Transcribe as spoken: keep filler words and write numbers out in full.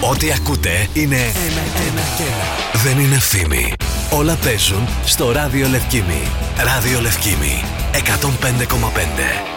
Ό,τι ακούτε είναι ένα, ένα, ένα. Δεν είναι φήμη. Όλα παίζουν στο Ράδιο Λευκήμη. Ράδιο Λευκήμη εκατόν πέντε κόμμα πέντε.